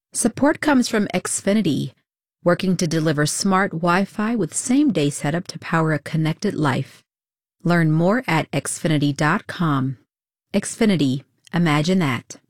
Support comes from Xfinity, working to deliver smart Wi-Fi with same-day setup to power a connected life. Learn more at xfinity.com. Xfinity, imagine that.